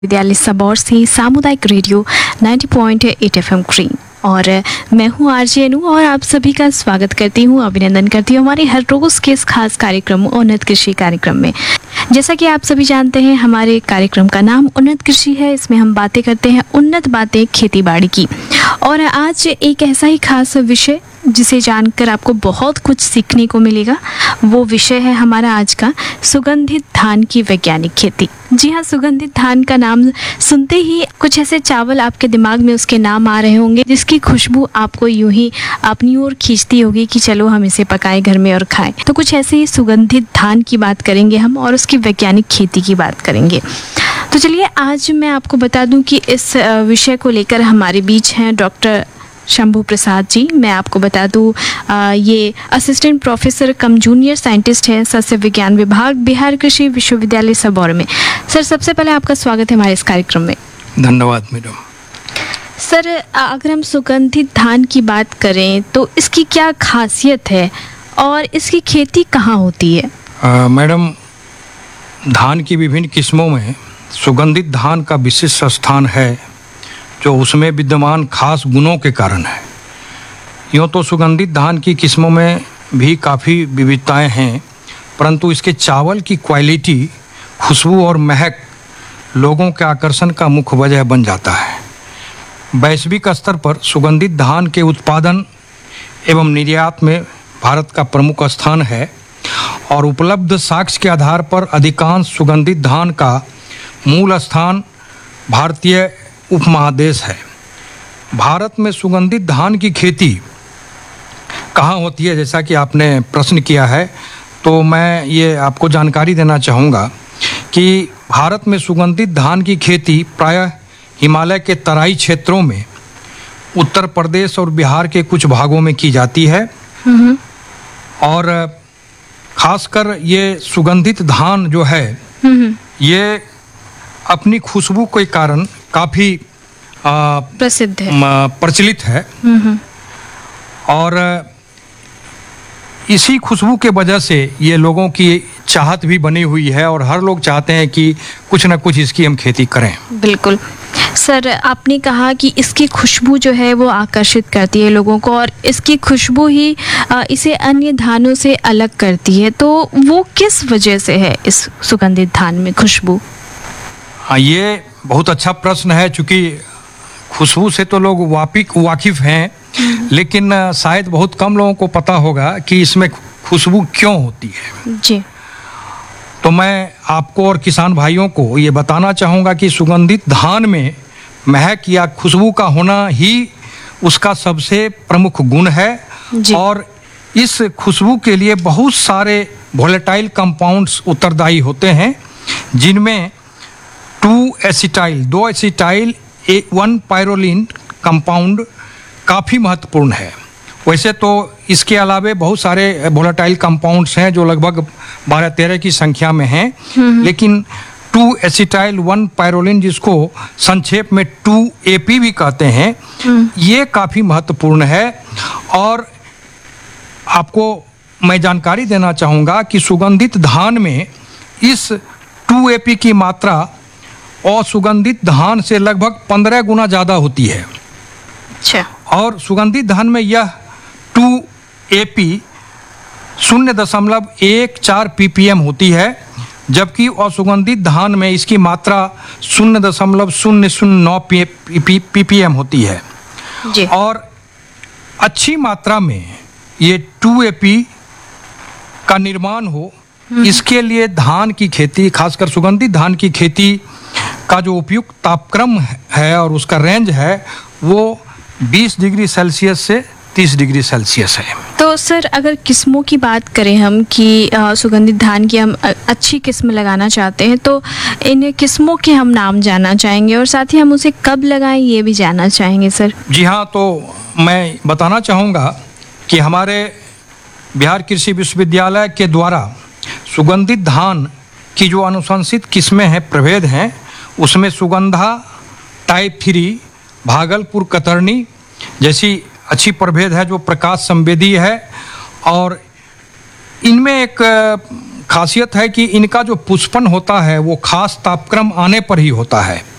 विद्यालय सबौर से सामुदायिक रेडियो 90.8 FM ग्रीन। और मैं हूं आरजे अनु और आप सभी का स्वागत करती हूं, अभिनंदन करती हूं हमारे हर रोज़ के इस खास कार्यक्रम उन्नत कृषि कार्यक्रम में। जैसा कि आप सभी जानते हैं, हमारे कार्यक्रम का नाम उन्नत कृषि है। इसमें हम बातें करते हैं उन्नत बातें खेती बाड़ी की। और आज एक ऐसा ही खास विषय जिसे जानकर आपको बहुत कुछ सीखने को मिलेगा, वो विषय है हमारा आज का सुगंधित धान की वैज्ञानिक खेती। जी हाँ, सुगंधित धान का नाम सुनते ही कुछ ऐसे चावल आपके दिमाग में उसके नाम आ रहे होंगे जिसकी खुशबू आपको यूं ही अपनी ओर खींचती होगी कि चलो हम इसे पकाएं घर में और खाएं। तो कुछ ऐसे ही सुगंधित धान की बात करेंगे हम और उसकी वैज्ञानिक खेती की बात करेंगे। तो चलिए आज मैं आपको बता दूं कि इस विषय को लेकर हमारे बीच हैं डॉक्टर शंभू प्रसाद जी। मैं आपको बता दूं, ये असिस्टेंट प्रोफेसर कम जूनियर साइंटिस्ट हैं सस्य विज्ञान विभाग, बिहार कृषि विश्वविद्यालय सबौर में। सर, सबसे पहले आपका स्वागत है हमारे इस कार्यक्रम में। धन्यवाद मैडम। सर, अगर हम सुगंधित धान की बात करें तो इसकी क्या खासियत है और इसकी खेती कहाँ होती है? मैडम, धान की विभिन्न किस्मों में सुगंधित धान का विशिष्ट स्थान है जो उसमें विद्यमान खास गुणों के कारण है। यूँ तो सुगंधित धान की किस्मों में भी काफ़ी विविधताएं हैं, परंतु इसके चावल की क्वालिटी, खुशबू और महक लोगों के आकर्षण का मुख्य वजह बन जाता है। वैश्विक स्तर पर सुगंधित धान के उत्पादन एवं निर्यात में भारत का प्रमुख स्थान है और उपलब्ध साक्ष्य के आधार पर अधिकांश सुगंधित धान का मूल स्थान भारतीय उपमहादेश है। भारत में सुगंधित धान की खेती कहाँ होती है, जैसा कि आपने प्रश्न किया है, तो मैं ये आपको जानकारी देना चाहूँगा कि भारत में सुगंधित धान की खेती प्रायः हिमालय के तराई क्षेत्रों में, उत्तर प्रदेश और बिहार के कुछ भागों में की जाती है। और खासकर ये सुगंधित धान जो है ये अपनी खुशबू के कारण काफ़ी प्रसिद्ध है, प्रचलित है। और इसी खुशबू के वजह से ये लोगों की चाहत भी बनी हुई है और हर लोग चाहते हैं कि कुछ ना कुछ इसकी हम खेती करें। बिल्कुल सर, आपने कहा कि इसकी खुशबू जो है वो आकर्षित करती है लोगों को और इसकी खुशबू ही इसे अन्य धानों से अलग करती है। तो वो किस वजह से है इस सुगंधित धान में खुशबू? हाँ, ये बहुत अच्छा प्रश्न है। चूँकि खुशबू से तो लोग वाकिफ हैं, लेकिन शायद बहुत कम लोगों को पता होगा कि इसमें खुशबू क्यों होती है। जी, तो मैं आपको और किसान भाइयों को ये बताना चाहूँगा कि सुगंधित धान में महक या खुशबू का होना ही उसका सबसे प्रमुख गुण है। और इस खुशबू के लिए बहुत सारे वोलेटाइल कंपाउंड्स उत्तरदायी होते हैं, जिनमें 2 एसिटाइल 1 पायरोलिन कंपाउंड काफ़ी महत्वपूर्ण है। वैसे तो इसके अलावे बहुत सारे वोलेटाइल कंपाउंड्स हैं जो लगभग 12-13 की संख्या में हैं, लेकिन 2 एसिटाइल 1 पायरोलिन, जिसको संक्षेप में 2AP भी कहते हैं, ये काफ़ी महत्वपूर्ण है। और आपको मैं जानकारी देना चाहूँगा कि सुगंधित धान में इस 2AP की मात्रा और सुगंधित धान से लगभग 15 गुना ज़्यादा होती है। अच्छा। और सुगंधित धान में यह 2AP 0.14 ppm होती है, जबकि असुगंधित धान में इसकी मात्रा 0.009 ppm होती है। जी। और अच्छी मात्रा में ये 2AP का निर्माण हो, इसके लिए धान की खेती, खासकर सुगंधित धान की खेती का जो उपयुक्त तापक्रम है और उसका रेंज है वो 20 डिग्री सेल्सियस से 30 डिग्री सेल्सियस है। तो सर, अगर किस्मों की बात करें हम कि सुगंधित धान की हम अच्छी किस्म लगाना चाहते हैं, तो इन किस्मों के हम नाम जानना चाहेंगे और साथ ही हम उसे कब लगाएं ये भी जानना चाहेंगे सर। जी हाँ, तो मैं बताना चाहूँगा कि हमारे बिहार कृषि विश्वविद्यालय के द्वारा सुगंधित धान की जो अनुशंसित किस्में हैं, प्रभेद हैं, उसमें सुगंधा टाइप 3, भागलपुर कतरनी जैसी अच्छी प्रभेद है जो प्रकाश संवेदी है। और इनमें एक खासियत है कि इनका जो पुष्पन होता है वो खास तापक्रम आने पर ही होता है।